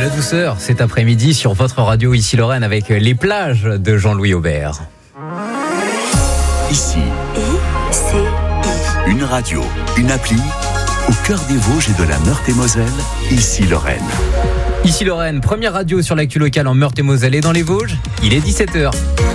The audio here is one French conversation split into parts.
La douceur cet après-midi sur votre radio Ici Lorraine avec les plages de Jean-Louis Aubert. Ici, une radio, une appli, au cœur des Vosges et de la Meurthe-et-Moselle, Ici Lorraine. Ici Lorraine, première radio sur l'actu locale en Meurthe-et-Moselle et dans les Vosges, il est 17h.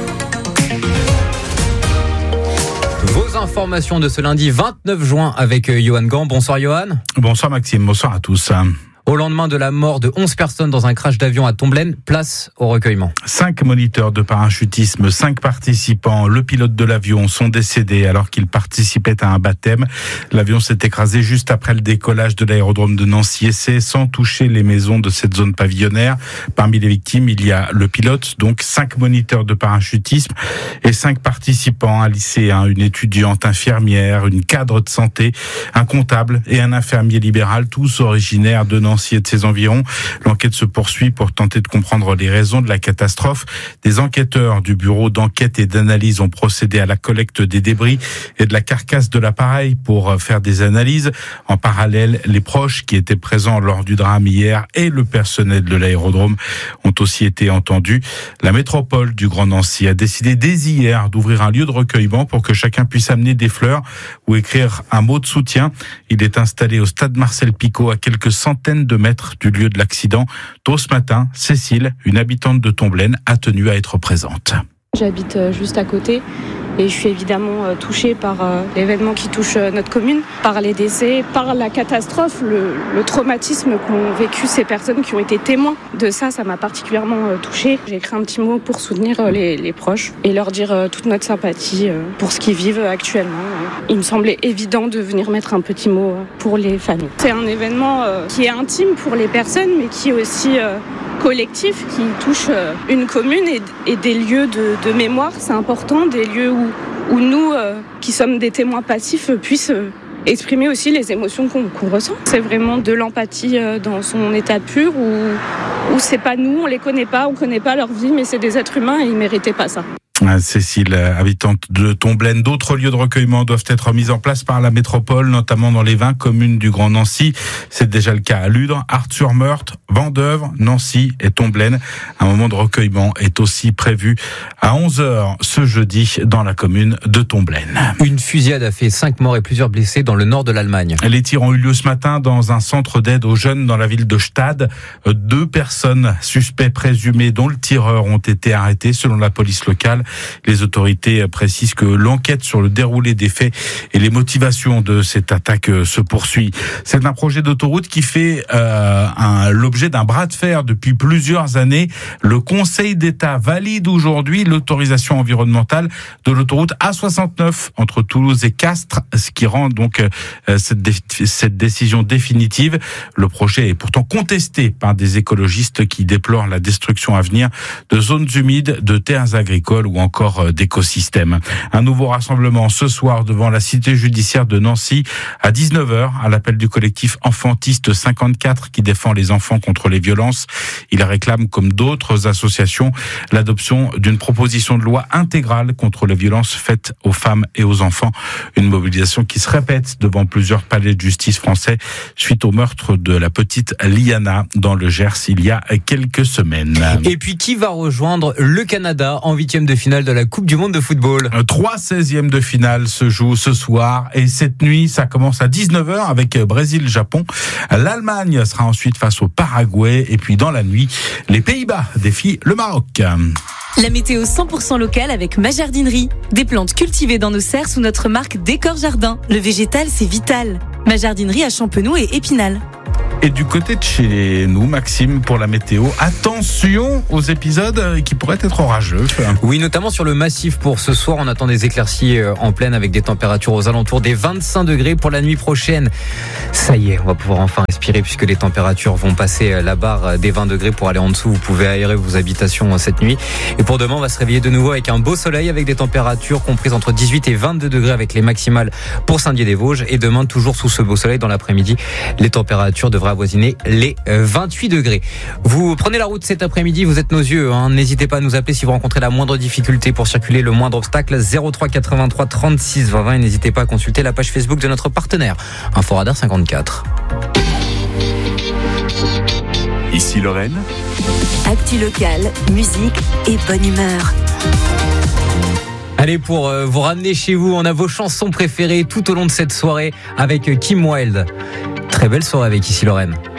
Vos informations de ce lundi 29 juin avec Johan Gant. Bonsoir Johan. Bonsoir Maxime, bonsoir à tous. Au lendemain de la mort de 11 personnes dans un crash d'avion à Tomblaine, place au recueillement. 5 moniteurs de parachutisme, 5 participants, le pilote de l'avion sont décédés alors qu'ils participaient à un baptême. L'avion s'est écrasé juste après le décollage de l'aérodrome de Nancy-Essé sans toucher les maisons de cette zone pavillonnaire. Parmi les victimes, il y a le pilote, donc 5 moniteurs de parachutisme et 5 participants, un lycéen, une étudiante infirmière, une cadre de santé, un comptable et un infirmier libéral, tous originaires de Nancy et de ses environs. L'enquête se poursuit pour tenter de comprendre les raisons de la catastrophe. Des enquêteurs du bureau d'enquête et d'analyse ont procédé à la collecte des débris et de la carcasse de l'appareil pour faire des analyses. En parallèle, les proches qui étaient présents lors du drame hier et le personnel de l'aérodrome ont aussi été entendus. La métropole du Grand Nancy a décidé dès hier d'ouvrir un lieu de recueillement pour que chacun puisse amener des fleurs ou écrire un mot de soutien. Il est installé au stade Marcel Picot à quelques centaines de mètres du lieu de l'accident. Tôt ce matin, Cécile, une habitante de Tomblaine, a tenu à être présente. J'habite juste à côté et je suis évidemment touchée par l'événement qui touche notre commune, par les décès, par la catastrophe, le traumatisme qu'ont vécu ces personnes qui ont été témoins de ça. Ça m'a particulièrement touchée. J'ai écrit un petit mot pour soutenir les proches et leur dire toute notre sympathie pour ce qu'ils vivent actuellement. Il me semblait évident de venir mettre un petit mot pour les familles. C'est un événement qui est intime pour les personnes mais qui est aussi collectif, qui touche une commune et des lieux de mémoire. C'est important, des lieux où nous, qui sommes des témoins passifs, puissent exprimer aussi les émotions qu'on ressent. C'est vraiment de l'empathie dans son état pur, où c'est pas nous, on les connaît pas, on connaît pas leur vie, mais c'est des êtres humains et ils méritaient pas ça. Cécile, habitante de Tomblaine, d'autres lieux de recueillement doivent être mis en place par la métropole, notamment dans les 20 communes du Grand Nancy. C'est déjà le cas à Ludre, Art-sur-Meurthe, Vendeuvre, Nancy et Tomblaine. Un moment de recueillement est aussi prévu à 11h ce jeudi dans la commune de Tomblaine. Une fusillade a fait 5 morts et plusieurs blessés dans le nord de l'Allemagne. Les tirs ont eu lieu ce matin dans un centre d'aide aux jeunes dans la ville de Stade. 2 personnes suspects présumés dont le tireur ont été arrêtés selon la police locale. Les autorités précisent que l'enquête sur le déroulé des faits et les motivations de cette attaque se poursuit. C'est un projet d'autoroute qui fait l'objet d'un bras de fer depuis plusieurs années. Le Conseil d'État valide aujourd'hui l'autorisation environnementale de l'autoroute A69 entre Toulouse et Castres, ce qui rend donc cette décision définitive. Le projet est pourtant contesté par des écologistes qui déplorent la destruction à venir de zones humides, de terres agricoles ou encore d'écosystèmes. Un nouveau rassemblement ce soir devant la cité judiciaire de Nancy à 19h à l'appel du collectif Enfantiste 54 qui défend les enfants contre les violences. Il réclame, comme d'autres associations, l'adoption d'une proposition de loi intégrale contre les violences faites aux femmes et aux enfants. Une mobilisation qui se répète devant plusieurs palais de justice français suite au meurtre de la petite Liana dans le Gers il y a quelques semaines. Et puis qui va rejoindre le Canada en 8e de finale de la Coupe du Monde de football? 3 16e de finale se jouent ce soir et cette nuit, ça commence à 19h avec Brésil-Japon. L'Allemagne sera ensuite face au Paraguay et puis dans la nuit, les Pays-Bas défient le Maroc. La météo 100% locale avec ma jardinerie. Des plantes cultivées dans nos serres sous notre marque Décor Jardin. Le végétal, c'est vital. Ma jardinerie à Champenoux et Épinal. Et du côté de chez nous, Maxime, pour la météo, attention aux épisodes qui pourraient être orageux. Oui, notamment sur le massif pour ce soir. On attend des éclaircies en pleine avec des températures aux alentours des 25 degrés pour la nuit prochaine. Ça y est, on va pouvoir enfin respirer puisque les températures vont passer la barre des 20 degrés pour aller en dessous. Vous pouvez aérer vos habitations cette nuit. Et pour demain, on va se réveiller de nouveau avec un beau soleil avec des températures comprises entre 18 et 22 degrés avec les maximales pour Saint-Dié-des-Vosges. Et demain, toujours sous ce beau soleil dans l'après-midi, les températures devraient avoisiner les 28 degrés. Vous prenez la route cet après-midi, vous êtes nos yeux. N'hésitez pas à nous appeler si vous rencontrez la moindre difficulté pour circuler, le moindre obstacle. 03 83 36 20 20. Et n'hésitez pas à consulter la page Facebook de notre partenaire, Inforadar 54. Ici Lorraine. Actu locale, musique et bonne humeur. Allez, pour vous ramener chez vous, on a vos chansons préférées tout au long de cette soirée avec Kim Wilde. Très belle soirée avec Ici Lorraine.